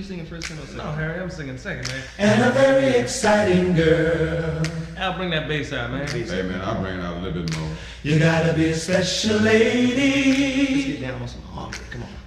singing first tenor second? No, Harry, I'm singing second, man. And a very exciting girl. Al, bring that bass out, man. Hey, man, I'll bring it out a little bit more. You gotta be a special Let's lady. get down on some harmony. Come on.